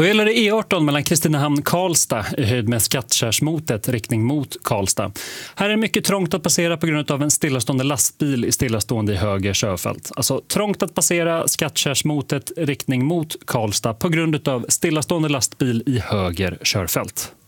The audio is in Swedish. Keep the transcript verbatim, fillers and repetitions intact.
Då gäller det E arton mellan Kristinehamn-Karlstad i höjd med Skattkärsmotet riktning mot Karlstad. Här är det mycket trångt att passera på grund av en stillastående lastbil i stillastående i höger körfält. Alltså trångt att passera Skattkärsmotet riktning mot Karlstad på grund av stillastående lastbil i höger körfält.